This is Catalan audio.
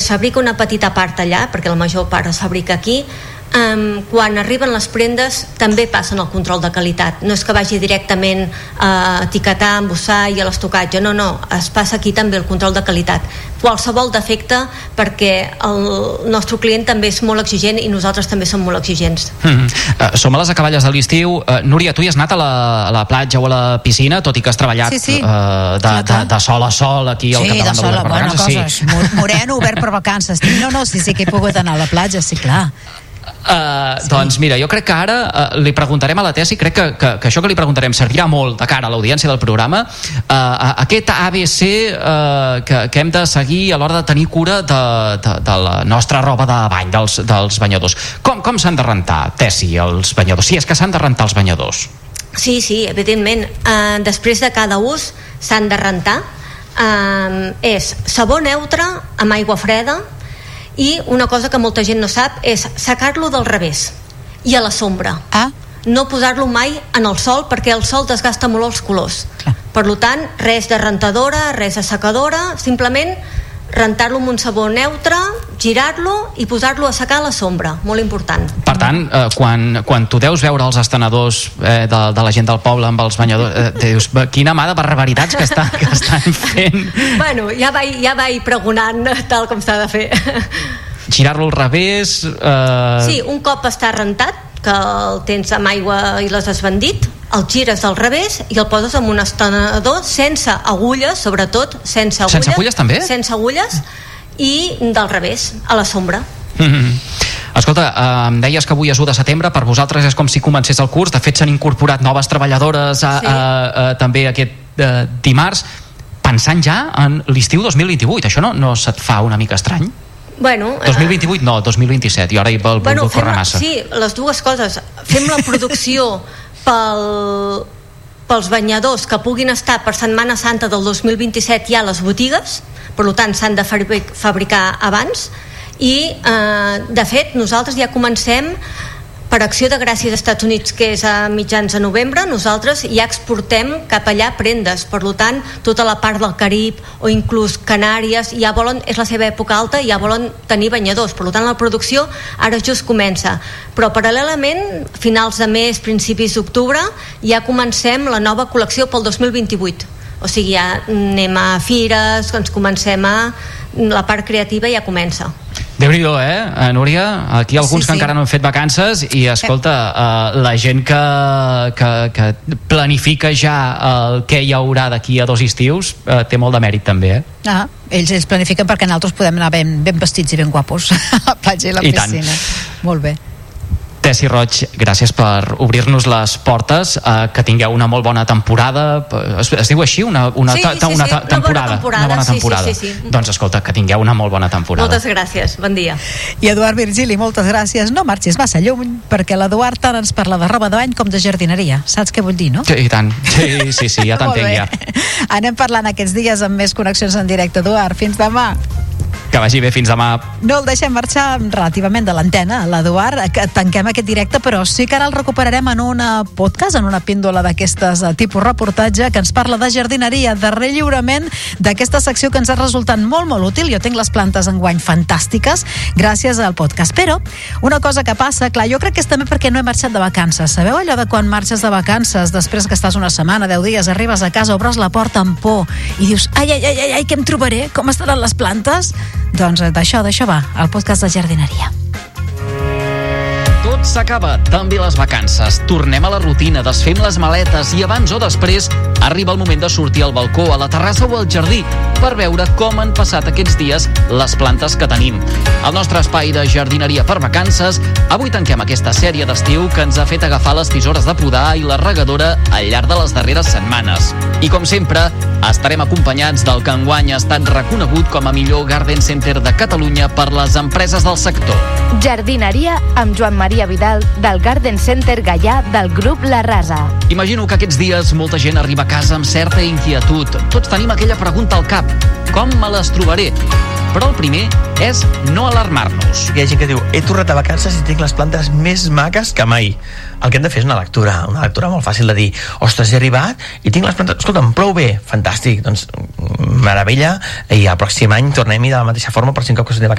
fabrica una petita part allà, perquè la major part es fabrica aquí. Quan arriben les prendes també passen el control de qualitat, no és que vagi directament a etiquetar, a embossar i a l'estocatge, no, es passa aquí també el control de qualitat, qualsevol defecte, perquè el nostre client també és molt exigent i nosaltres també som molt exigents. Som a les acaballes de l'estiu. Núria, tu hi has anat a la platja o a la piscina, tot i que has treballat de sol a sol aquí al Capdavant del Govern per Vacances? Moreno, obert per vacances. Sí que he pogut anar a la platja, sí, clar. Doncs mira, jo crec que ara li preguntarem a la Tessi, crec que això que li preguntarem servirà molt de cara a l'audiència del programa, aquest ABC que hem de seguir a l'hora de tenir cura de la nostra roba de bany, dels banyadors. Com s'han de rentar, Tessi, els banyadors? Sí, és que s'han de rentar els banyadors. Sí, evidentment. Després de cada ús s'han de rentar. És sabó neutre amb aigua freda, i una cosa que molta gent no sap és secar-lo del revés i a la sombra. No posar-lo mai en el sol, perquè el sol desgasta molt els colors. Per tant, res de rentadora, res de secadora, simplement rentar-lo amb un sabó neutre, girar-lo i posar-lo a secar a la sombra, molt important. Per tant, quan tu deus veure els estenedors de la gent del poble amb els banyadors, dius, quina mà de barbaritats que estan fent. Bueno, ja vaig pregonant tal com s'ha de fer. Girar-lo al revés... Sí, un cop està rentat, que el tens amb aigua i l'has desbandit, el gires al revés i el poses en un estenedor sense agulles, sobretot sense agulles. Sense agulles també? Sense agulles, i del revés, a la sombra. Escolta, em deies que avui és 1 de setembre, per vosaltres és com si comencés el curs, de fet s'han incorporat noves treballadores també aquest dimarts, pensant ja en l'estiu 2028, això no se't fa una mica estrany? Bueno, 2028 no, 2027, i ara hi vol córrer massa. Sí, les dues coses. Fem la producció pels banyadors que puguin estar per Setmana Santa del 2027 ja a les botigues, per tant s'han de fabricar abans, i de fet nosaltres ja comencem per Acció de Gràcies dels Estats Units, que és a mitjans de novembre. Nosaltres ja exportem cap allà prendes, per tant tota la part del Carib o inclús Canàries ja volen, és la seva època alta, ja volen tenir banyadors, per tant la producció ara just comença, però paral·lelament finals de mes, principis d'octubre ja comencem la nova col·lecció pel 2028, o sigui ja anem a fires, ens comencem la part creativa ja comença. Déu-n'hi-do, Núria? Aquí alguns que encara no han fet vacances i, escolta, la gent que planifica ja el que hi haurà d'aquí a 2 estius té molt de mèrit també, Ells planifiquen perquè nosaltres podem anar ben vestits i ben guapos a la platja i la piscina. Molt bé. Tessi Roig, gràcies per obrir-nos les portes, que tingueu una molt bona temporada. Es diu així? Una bona temporada. Sí. Doncs escolta, que tingueu una molt bona temporada. Moltes gràcies, bon dia. I Eduard Virgili, moltes gràcies. No marxis massa lluny, perquè l'Eduard tant ens parla de roba de bany com de jardineria. Saps què vull dir, no? Sí, i tant. Sí, ja t'entenc ja. Anem parlant aquests dies amb més connexions en directe. Eduard, fins demà. Que vagi bé, fins demà. No el deixem marxar relativament de l'antena, l'Eduard, que tanquem aquest directe, però sí que ara el recuperarem en una podcast, en una píndola d'aquestes tipus reportatge que ens parla de jardineria, de relliurament, d'aquesta secció que ens ha resultat molt útil. Jo tinc les plantes enguany fantàstiques gràcies al podcast. Però una cosa que passa, clar, jo crec que és també perquè no he marxat de vacances. Sabeu allò de quan marxes de vacances, després que estàs una setmana, 10 dies, arribes a casa, obres la porta amb por i dius, ai, què em trobaré? Com estaran les plantes? Doncs d'això va, el podcast de jardineria. Tot s'acaba, també les vacances. Tornem a la rutina, desfem les maletes i abans o després arriba el moment de sortir al balcó, a la terrassa o al jardí per veure com han passat aquests dies les plantes que tenim. Al nostre espai de jardineria per vacances, avui tanquem aquesta sèrie d'estiu que ens ha fet agafar les tisores de podar i la regadora al llarg de les darreres setmanes. I com sempre, estarem acompanyats del que enguany ha estat reconegut com a millor Garden Center de Catalunya per les empreses del sector. Jardineria amb Joan Maria Vidal del Garden Center Gaià del grup La Rasa. Imagino que aquests dies molta gent arriba a casa amb certa inquietud. Tots tenim aquella pregunta al cap: com me les trobaré? Però el primer és no alarmar-nos. Hi ha gent que diu, he tornat a vacances i tinc les plantes més maques que mai. El que hem de fer és una lectura molt fàcil de dir, ostres, he arribat i tinc les plantes, escolta'm, prou bé, fantàstic, doncs meravella, i el pròxim any tornem-hi de la mateixa forma per 5 cops de vacances.